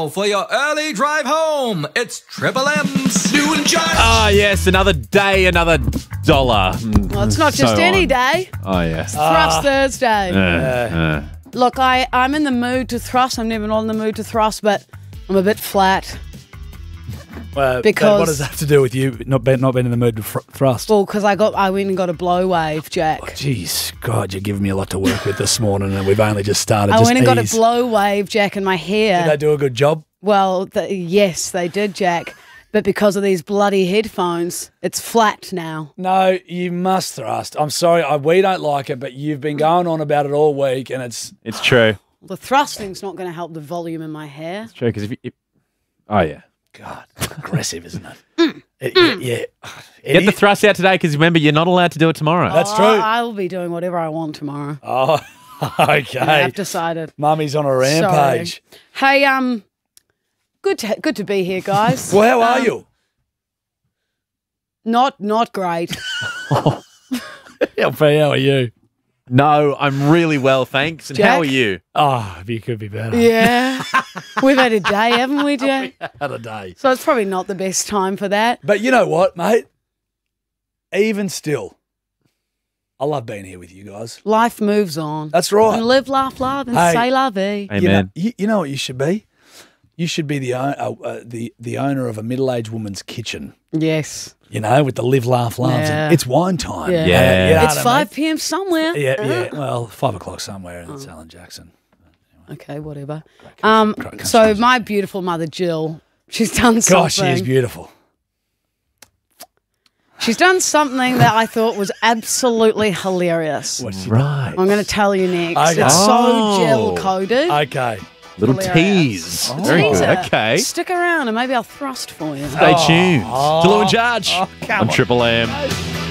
now for your early drive home. It's Triple M's Stu and Josh. Ah, yes, another day, another dollar. Well, it's not just any day. Oh, yes. Thrust Thursday. Look, I'm in the mood to thrust. I'm never not in the mood to thrust, but I'm a bit flat. Because what does that have to do with you not being in the mood to thrust? Well, because I went and got a blow wave, Jack. Jeez, God, you're giving me a lot to work with this morning, and we've only just started. I went and got a blow wave, Jack, in my hair. Did they do a good job? Well, yes, they did, Jack. But because of these bloody headphones, it's flat now. No, you must thrust. I'm sorry, we don't like it, but you've been going on about it all week, and it's true. The thrusting's not going to help the volume in my hair. It's true, because if you... Oh, yeah. God, aggressive, isn't it? Yeah. Get the thrust out today, because remember, you're not allowed to do it tomorrow. That's true. I'll be doing whatever I want tomorrow. Oh, okay. I've decided. Mummy's on a rampage. Sorry. Hey, good to be here, guys. Well, how are you? Not great. How are you? No, I'm really well, thanks. And Jack? how are you? Oh, you could be better. Yeah. We've had a day, haven't we, Jay? Had a day. So it's probably not the best time for that. But you know what, mate? Even still, I love being here with you guys. Life moves on. That's right. And live, laugh, love, and Hey. say la vie. Amen. You know what you should be? You should be the owner of a middle-aged woman's kitchen. Yes. You know, with the live, laugh, loves. Yeah. It's wine time. Yeah. Yeah. You know It's what I mean? 5 p.m. somewhere. Yeah. Well, 5 o'clock somewhere in Alan Jackson. Okay, whatever. Great So country. my beautiful mother, Jill, she's done something. Gosh, she is beautiful. She's done something that I thought was absolutely hilarious. What's she Right. I'm going to tell you next. Okay. It's so Oh. Jill-coded. Okay. Little Hilarious. tease. Very good. Teaser. Okay. Stick around and maybe I'll thrust for you. Stay tuned. To Lou and Judge on come on. Triple M.